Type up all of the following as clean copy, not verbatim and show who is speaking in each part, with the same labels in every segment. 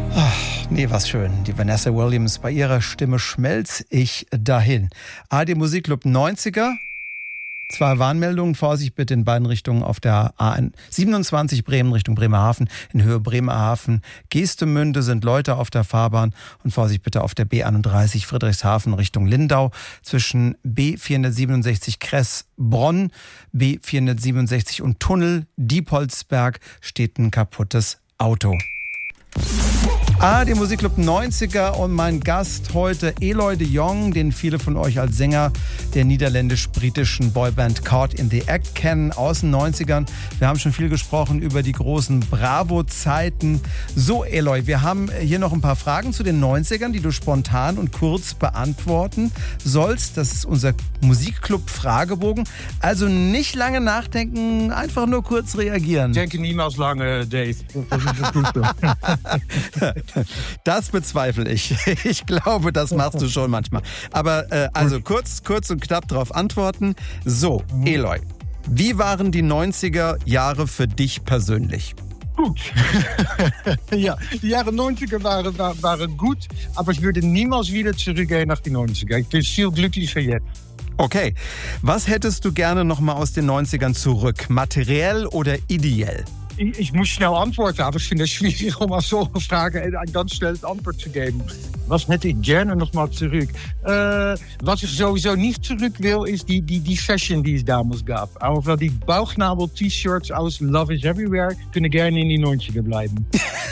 Speaker 1: Nee, was schön. Die Vanessa Williams, bei ihrer Stimme schmelz ich dahin. ARD Musikclub 90er. 2 Warnmeldungen. Vorsicht bitte in beiden Richtungen auf der A27 Bremen Richtung Bremerhaven. In Höhe Bremerhaven. Geestemünde sind Leute auf der Fahrbahn. Und Vorsicht bitte auf der B31 Friedrichshafen Richtung Lindau. Zwischen B467 Kress-Bronn, B467 und Tunnel Diepholzberg steht ein kaputtes Auto. ARD Musikclub 90er und mein Gast heute Eloy de Jong, den viele von euch als Sänger der niederländisch-britischen Boyband Caught in the Act kennen, aus den 90ern. Wir haben schon viel gesprochen über die großen Bravo-Zeiten. So Eloy, wir haben hier noch ein paar Fragen zu den 90ern, die du spontan und kurz beantworten sollst. Das ist unser Musikclub-Fragebogen. Also nicht lange nachdenken, einfach nur kurz reagieren.
Speaker 2: Ich denke niemals lange, Dave. Das ist gut so.
Speaker 1: Das bezweifle ich. Ich glaube, das machst du schon manchmal. Aber also kurz und knapp darauf antworten. So, Eloy, wie waren die 90er Jahre für dich persönlich?
Speaker 2: Gut. Ja, die Jahre 90er waren gut, aber ich würde niemals wieder zurückgehen nach die 90er. Ich bin viel glücklicher jetzt.
Speaker 1: Okay, was hättest du gerne noch mal aus den 90ern zurück? Materiell oder ideell?
Speaker 2: Ich muss schnell antworten, aber ich finde es schwierig, um auf solche Fragen ein ganz schnelles Antwort zu geben. Was hätte ich gerne noch mal zurück? Was ich sowieso nicht zurück will, ist die Fashion, die es damals gab. Aber die Bauchnabel-T-Shirts aus Love is Everywhere können gerne in die 90er bleiben.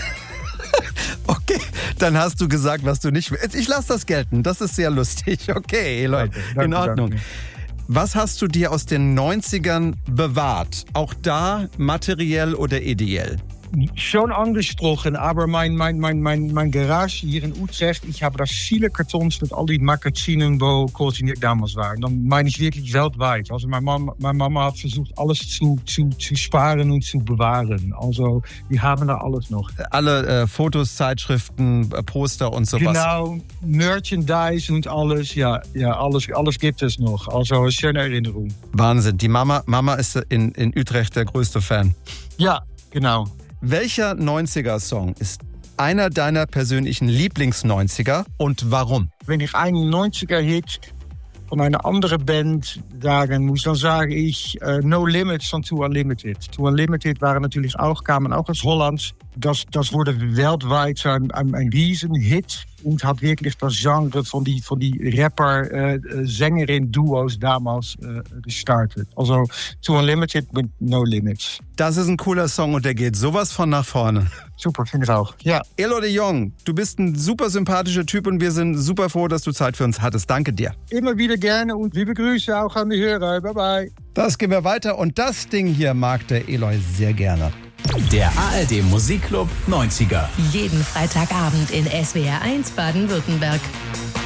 Speaker 1: Okay, dann hast du gesagt, was du nicht willst. Ich lasse das gelten, das ist sehr lustig. Okay, Leute, in Ordnung. Danke. Was hast du dir aus den 90ern bewahrt? Auch da materiell oder ideell?
Speaker 2: Schon angesprochen, aber mein Garage hier in Utrecht, ich habe da viele Kartons mit all die Magazinen, wo koordiniert damals waren. Dann meine ich wirklich weltweit. Also meine Mama hat versucht, alles zu sparen und zu bewahren. Also wir haben da alles noch.
Speaker 1: Alle Fotos, Zeitschriften, Poster und sowas.
Speaker 2: Genau, Merchandise und alles. Ja, alles gibt es noch. Also schöne Erinnerung.
Speaker 1: Wahnsinn. Die Mama ist in Utrecht der größte Fan.
Speaker 2: Ja, genau.
Speaker 1: Welcher 90er-Song ist einer deiner persönlichen Lieblings-90er und warum?
Speaker 2: Wenn ich einen 90er-Hit von einer anderen Band sagen muss, dann sage ich No Limits von Too Unlimited. Too Unlimited kamen auch aus Holland. Das wurde weltweit ein Riesenhit und hat wirklich das Genre von die Rapper-Sängerin-Duos damals gestartet. Also Too Unlimited mit No Limits.
Speaker 1: Das ist ein cooler Song und der geht sowas von nach vorne.
Speaker 2: Super, finde ich auch. Ja.
Speaker 1: Eloy de Jong, du bist ein super sympathischer Typ und wir sind super froh, dass du Zeit für uns hattest. Danke dir.
Speaker 2: Immer wieder gerne und liebe Grüße auch an die Hörer. Bye bye.
Speaker 1: Das gehen wir weiter und das Ding hier mag der Eloy sehr gerne.
Speaker 3: Der ARD Musikclub 90er.
Speaker 4: Jeden Freitagabend in SWR 1 Baden-Württemberg.